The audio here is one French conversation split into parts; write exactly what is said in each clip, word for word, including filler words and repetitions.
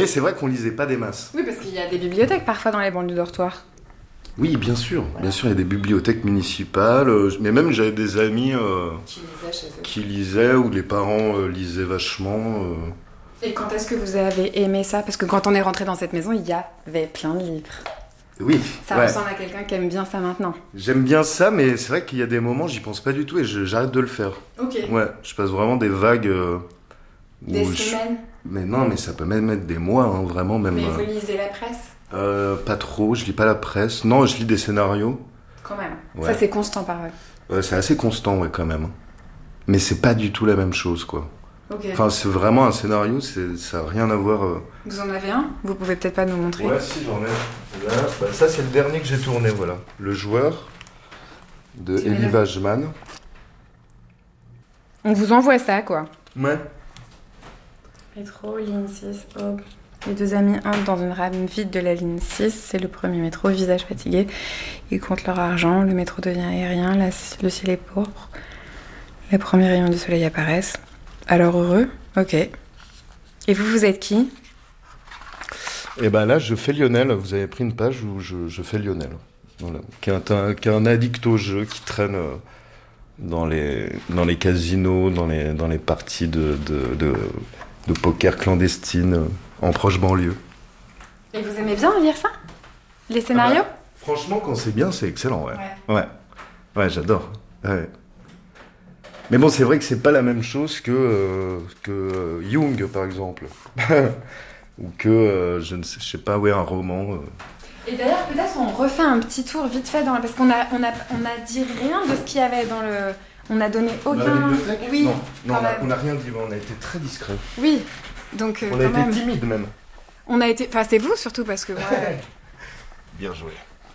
Mais c'est vrai qu'on lisait pas des masses. Oui, parce qu'il y a des bibliothèques parfois dans les bancs du dortoir. Oui, bien sûr. Voilà. Bien sûr, il y a des bibliothèques municipales. Euh, mais même, j'avais des amis euh, qui, lisaient chez eux. qui lisaient, ou les parents euh, lisaient vachement. Euh... Et quand est-ce que vous avez aimé ça ? Parce que quand on est rentré dans cette maison, il y avait plein de livres. Oui. Ça ouais. ressemble à quelqu'un qui aime bien ça maintenant. J'aime bien ça, mais c'est vrai qu'il y a des moments, j'y pense pas du tout et je, j'arrête de le faire. Ok. Ouais, je passe vraiment des vagues. Euh, des semaines je... Mais non, mais ça peut même être des mois, hein, vraiment. Même, mais vous euh... lisez la presse ? euh, Pas trop, je lis pas la presse. Non, je lis des scénarios. Quand même. Ouais. Ça, c'est constant pareil. Ouais, c'est assez constant, ouais, quand même. Mais c'est pas du tout la même chose, quoi. Ok. Enfin, c'est vraiment un scénario, c'est, ça n'a rien à voir. Euh... Vous en avez un ? Vous pouvez peut-être pas nous montrer. Ouais, si, j'en ai. Là, bah, ça, c'est le dernier que j'ai tourné, voilà. Le joueur de Elie Wajman. On vous envoie ça, quoi. Ouais. Métro, ligne six, Aube. Les deux amis entrent dans une rame vide de la ligne six. C'est le premier métro, visage fatigué. Ils comptent leur argent. Le métro devient aérien. La, le ciel est pourpre. Les premiers rayons du soleil apparaissent. Alors heureux ? Ok. Et vous, vous êtes qui ? Et ben là, je fais Lionel. Vous avez pris une page où je, je fais Lionel. Voilà. Qui est un, qui est un addict au jeu, qui traîne dans les, dans les casinos, dans les, dans les parties de, de, de, de poker clandestines en proche banlieue. Et vous aimez bien lire ça ? Les scénarios ? Ah bah, franchement, quand c'est bien, c'est excellent, ouais. Ouais, ouais, ouais j'adore. Ouais. Mais bon, c'est vrai que c'est pas la même chose que, euh, que Jung, par exemple. Ou que, euh, je ne sais, je sais pas, ouais, un roman. Euh. Et d'ailleurs, peut-être on refait un petit tour vite fait, dans... parce qu'on a, on a, on a dit rien de ce qu'il y avait dans le... On a donné aucun... Dans la bibliothèque ? Oui. Non, non on, la... a, on a rien dit, on a été très discret. Oui, donc euh, on a quand été même. timide même. On a été... Enfin, c'est vous surtout, parce que moi... Bien joué.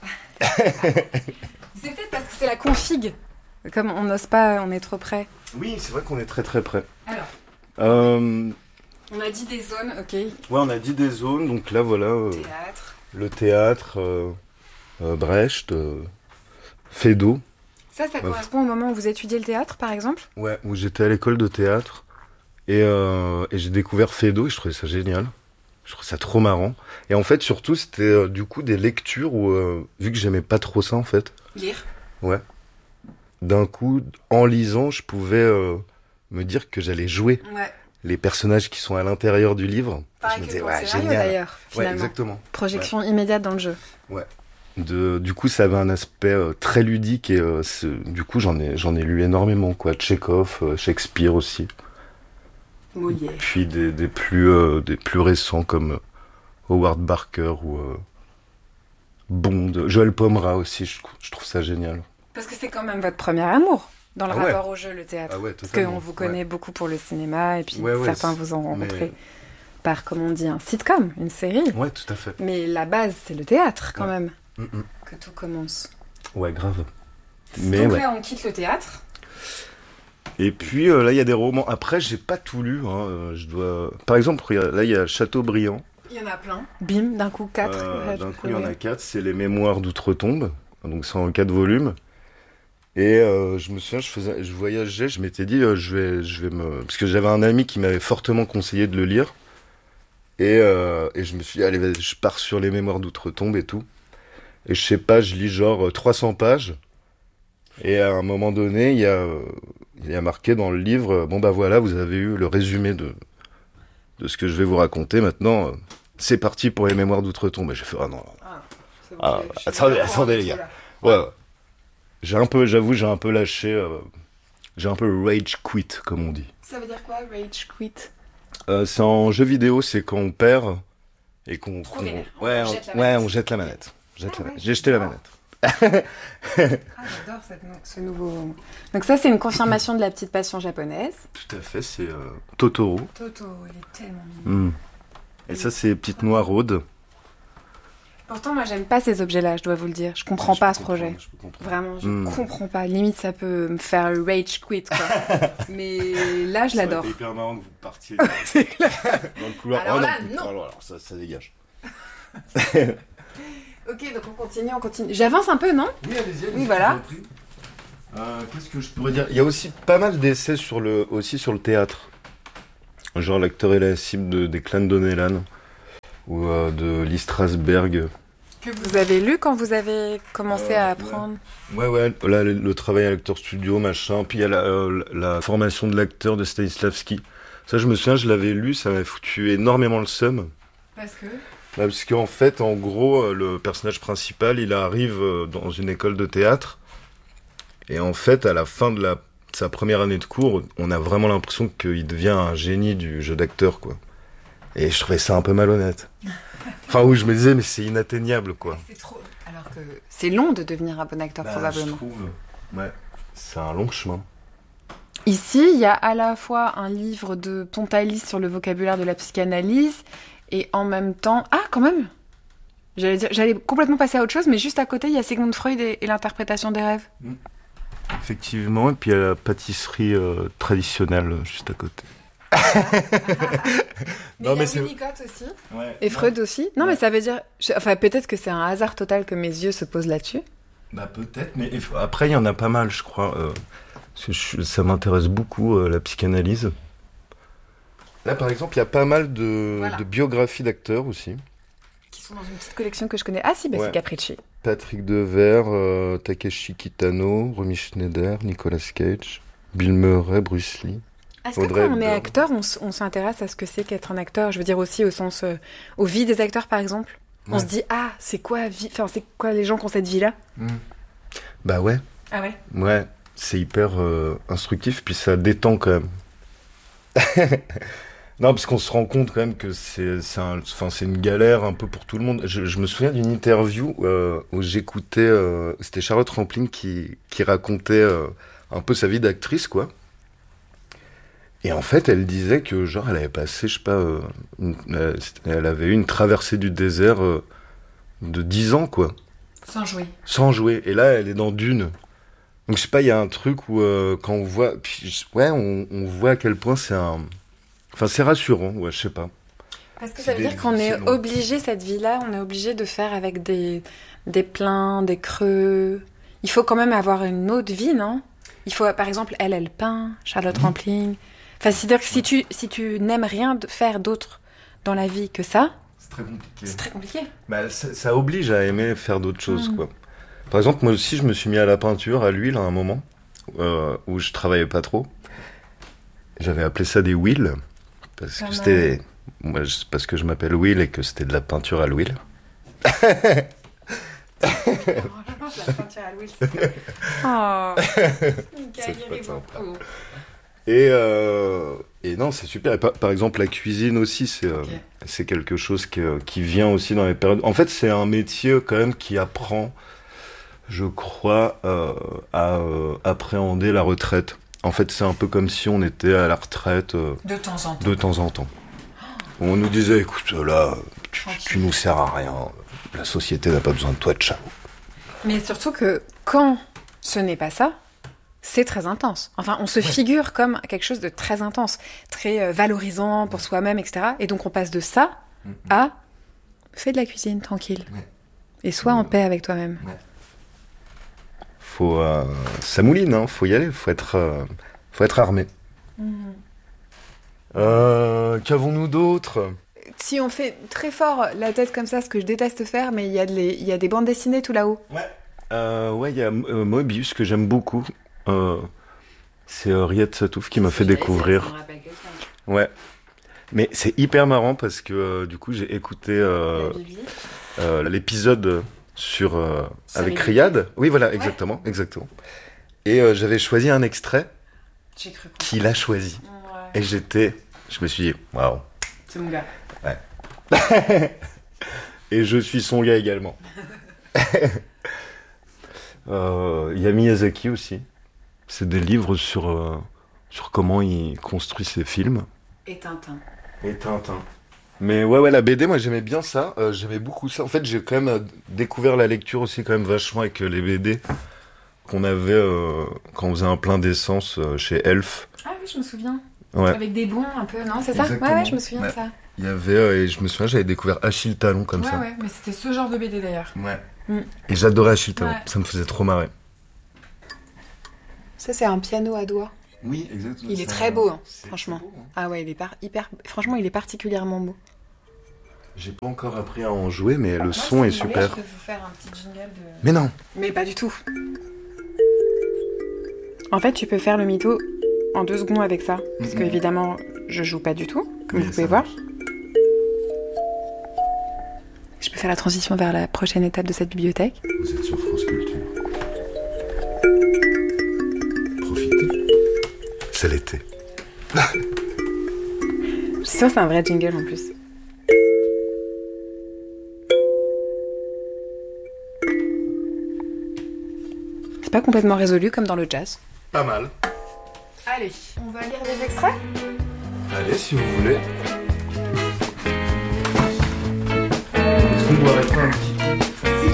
C'est peut-être parce que c'est la config. Comme on n'ose pas, on est trop près. Oui, c'est vrai qu'on est très très près. Alors euh... On a dit des zones, ok. Ouais, on a dit des zones, donc là voilà... Euh, théâtre. Le théâtre, euh, euh, Brecht, euh, Feydeau. Ça, ça correspond au moment où vous étudiez le théâtre, par exemple ? Ouais, où j'étais à l'école de théâtre. Et, euh, et j'ai découvert Feydeau et je trouvais ça génial. Je trouvais ça trop marrant. Et en fait, surtout, c'était euh, du coup des lectures où, euh, vu que j'aimais pas trop ça, en fait. Lire ? Ouais. D'un coup, en lisant, je pouvais euh, me dire que j'allais jouer ouais. les personnages qui sont à l'intérieur du livre. Pareil je me que disais, pour ouais, le scénario, génial. d'ailleurs, finalement. Ouais, exactement. Projection ouais. immédiate dans le jeu. Ouais. De, du coup, ça avait un aspect euh, très ludique et euh, du coup, j'en ai, j'en ai lu énormément, quoi. Tchekhov, euh, Shakespeare aussi. Oh yeah. Puis des, des, plus, euh, des plus récents comme Howard Barker ou euh, Bond. Joël Pomera aussi, je, je trouve ça génial. Parce que c'est quand même votre premier amour dans le ah rapport ouais. au jeu, le théâtre. Ah ouais, Parce qu'on vous connaît ouais. beaucoup pour le cinéma et puis ouais, ouais, certains vous ont rencontré mais... par, comme on dit, un sitcom, une série. Ouais, tout à fait. Mais la base, c'est le théâtre quand ouais. même, Mm-mm. que tout commence. Ouais, grave. Mais Donc ouais. là, on quitte le théâtre. Et puis euh, là, il y a des romans. Après, j'ai pas tout lu. Hein. Euh, je dois. Par exemple, là, il y a Chateaubriand. Il y en a plein. Bim, d'un coup, quatre. Euh, d'un coup, il y en a quatre. C'est les Mémoires d'Outre-Tombe. Donc, c'est en quatre volumes. Et euh, je me souviens, je, faisais, je voyageais, je m'étais dit, euh, je vais, je vais me... Parce que j'avais un ami qui m'avait fortement conseillé de le lire. Et, euh, et je me suis dit, allez, vas-y, je pars sur les Mémoires d'Outre-Tombe et tout. Et je sais pas, je lis genre trois cents pages. Et à un moment donné, il y a, il y a marqué dans le livre, bon bah voilà, vous avez eu le résumé de, de ce que je vais vous raconter. Maintenant, c'est parti pour les Mémoires d'Outre-Tombe. Et j'ai fait, ah non, Ah, c'est bon, ah, je- je attendez, suis attendez les d'accord gars. avec Ouais, ouais. J'ai un peu, j'avoue, j'ai un peu lâché, euh, j'ai un peu rage quit, comme on dit. Ça veut dire quoi, rage quit ? Euh, c'est en jeu vidéo, c'est quand on perd et qu'on... Trop qu'on- vénère. ouais, On on, jette la ouais, manette. on jette la manette. Jette Ah la ouais, manette. J'ai jeté la j'adore. manette. Ah, j'adore cette nou- ce nouveau... Donc ça, c'est une confirmation de la petite passion japonaise. Tout à fait, c'est euh, Totoro. Toto, il est tellement mignon. Mm. Et ça, c'est Petite Noiraude. Pourtant, moi, j'aime pas ces objets-là, je dois vous le dire. Je comprends Je pas peux ce comprendre, projet. je peux comprendre. Vraiment, je Mm. comprends pas. Limite, ça peut me faire rage quit, quoi. Mais là, je Ça aurait l'adore. été hyper marrant que vous partiez dans, C'est clair. dans le couloir. Alors Oh, là, putain, non. Alors, alors, ça, ça dégage. Ok, donc on continue, on continue. J'avance un peu, non ? Oui, allez-y, allez-y. Oui, voilà. je vous en prie. Euh, qu'est-ce que je pourrais dire ? Il y a aussi pas mal d'essais sur le, aussi sur le théâtre. Genre L'acteur et la cible de, des clans de Donnellan. ou euh, de Lee Strasberg. Que vous avez lu quand vous avez commencé euh, à apprendre. Ouais, ouais, ouais. Là, le, le travail à l'acteur studio, machin. Puis il y a la, euh, la formation de l'acteur de Stanislavski. Ça, je me souviens, je l'avais lu, ça m'avait foutu énormément le seum. Parce que Bah, parce qu'en fait, en gros, le personnage principal, il arrive dans une école de théâtre. Et en fait, à la fin de la, sa première année de cours, on a vraiment l'impression qu'il devient un génie du jeu d'acteur, quoi. Et je trouvais ça un peu malhonnête. Enfin, oui, je me disais, mais c'est inatteignable, quoi. C'est trop. Alors que c'est long de devenir un bon acteur, bah, probablement. Je trouve, ouais, c'est un long chemin. Ici, il y a à la fois un livre de Pontalis sur le vocabulaire de la psychanalyse, et en même temps... Ah, quand même J'allais dire, j'allais complètement passer à autre chose, mais juste à côté, il y a Sigmund Freud et, et l'interprétation des rêves. Mmh. Effectivement, et puis il y a la pâtisserie euh, traditionnelle juste à côté. mais non, il y mais a c'est... Winnicott aussi, ouais. et Freud ouais. aussi. Non, ouais. mais ça veut dire... Je... Enfin, peut-être que c'est un hasard total que mes yeux se posent là-dessus. Bah peut-être, mais après, il y en a pas mal, je crois. Euh, parce que je... ça m'intéresse beaucoup, euh, la psychanalyse. Là, par exemple, il y a pas mal de, voilà. de biographies d'acteurs aussi. Qui sont dans une petite collection que je connais. Ah si, bah ouais. C'est Capricci. Patrick Devers, euh, Takeshi Kitano, Romy Schneider, Nicolas Cage, Bill Murray, Bruce Lee. Est-ce Audrey que quand on est acteur, on, on s'intéresse à ce que c'est qu'être un acteur ? Je veux dire aussi au sens, euh, aux vies des acteurs par exemple. Ouais. On se dit, ah, c'est quoi, vie... enfin, c'est quoi les gens qui ont cette vie-là ? mmh. Bah ouais. Ah ouais ? Ouais, c'est hyper euh, instructif, puis ça détend quand même. Non, parce qu'on se rend compte quand même que c'est, c'est, un, enfin, c'est une galère un peu pour tout le monde. Je, je me souviens d'une interview euh, où j'écoutais, euh, c'était Charlotte Rampling qui, qui racontait euh, un peu sa vie d'actrice, quoi. Et en fait, elle disait que, genre, elle avait passé, je sais pas, euh, une, elle avait eu une traversée du désert euh, de dix ans, quoi. Sans jouer. Sans jouer. Et là, elle est dans Dune. Donc, je sais pas, il y a un truc où, euh, quand on voit, puis, ouais, on, on voit à quel point c'est un... Enfin, c'est rassurant, ouais, je sais pas. Parce que ça veut dire qu'on est obligé, cette vie-là, on est obligé de faire avec des, des pleins, des creux. Il faut quand même avoir une autre vie, non ? Il faut, par exemple, elle, elle peint, Charlotte mmh. Rampling. Enfin, c'est-à-dire que si tu, si tu n'aimes rien de faire d'autre dans la vie que ça... C'est très compliqué. C'est très compliqué. Bah, ça, ça oblige à aimer faire d'autres choses, mmh. quoi. Par exemple, moi aussi, je me suis mis à la peinture, à l'huile, à un moment, euh, où je travaillais pas trop. J'avais appelé ça des wheels. Parce que c'était, moi, parce que je m'appelle Will et que c'était de la peinture à l'huile. La peinture à l'huile, c'est... Oh, c'est pas oh. Et, euh, et non, c'est super. Et par, par exemple, la cuisine aussi, c'est, okay. euh, c'est quelque chose qui, qui vient aussi dans les périodes... En fait, c'est un métier quand même qui apprend, je crois, euh, à euh, appréhender la retraite. En fait, c'est un peu comme si on était à la retraite euh, de temps en temps. De temps en temps. On nous disait, écoute, là, tu, tu nous sers à rien. La société n'a pas besoin de toi, ciao. Mais surtout que quand ce n'est pas ça, c'est très intense. Enfin, on se ouais. figure comme quelque chose de très intense, très euh, valorisant pour soi-même, et cetera. Et donc, on passe de ça mm-hmm. à fais de la cuisine tranquille. Ouais. Et sois mmh. en paix avec toi-même. Ouais. Faut, euh, ça mouline, hein, faut y aller, faut être, euh, faut être armé. Mmh. Euh, qu'avons-nous d'autre ? Si on fait très fort la tête comme ça, ce que je déteste faire, mais il y a, de les, il y a des bandes dessinées tout là-haut. Ouais. Euh, ouais, il y a euh, Moebius que j'aime beaucoup. Euh, c'est euh, Riyad Satouf qui m'a fait découvrir. Ouais. Mais c'est hyper marrant parce que euh, du coup j'ai écouté euh, euh, l'épisode. Sur, euh, avec Riyad. Oui, voilà, exactement, ouais. exactement. Et euh, j'avais choisi un extrait J'ai cru qu'il a choisi. Ouais. Et j'étais... Je me suis dit, waouh. C'est mon gars. Ouais. Et je suis son gars également. Il euh, y a Miyazaki aussi. C'est des livres sur, euh, sur comment il construit ses films. Et Tintin. Et Tintin. Mais ouais, ouais, la B D, moi j'aimais bien ça, euh, j'aimais beaucoup ça. En fait, j'ai quand même euh, découvert la lecture aussi quand même vachement avec euh, les B D qu'on avait euh, quand on faisait un plein d'essence euh, chez Elf. Ah oui, je me souviens. Ouais. Avec des bons un peu, non, c'est ça ? Ouais, ouais, je me souviens ouais. de ça. Il y avait, euh, et je me souviens, j'avais découvert Achille Talon comme ouais, ça. Ouais, ouais, mais c'était ce genre de B D d'ailleurs. Ouais. Mm. Et j'adorais Achille Talon, ouais. ça me faisait trop marrer. Ça, c'est un piano à doigts. Oui, exactement. Il est très beau, hein, franchement. Beau, hein. Ah ouais, il est par... hyper... Franchement, il est particulièrement beau. J'ai pas encore appris à en jouer, mais le Moi, son si est vous voulez, super. je peux vous faire un petit jingle de... Mais non. Mais pas du tout. En fait, tu peux faire le mytho en deux secondes avec ça. Parce que, évidemment, je joue pas du tout, comme Oui, vous pouvez ça voir. marche. Je peux faire la transition vers la prochaine étape de cette bibliothèque. Vous êtes sur France Culture. Profitez. C'est l'été. Je suis sûre que c'est un vrai jingle en plus. C'est pas complètement résolu comme dans le jazz. Pas mal. Allez, on va lire des extraits. Allez, si vous voulez. Est-ce qu'on boirait pas un petit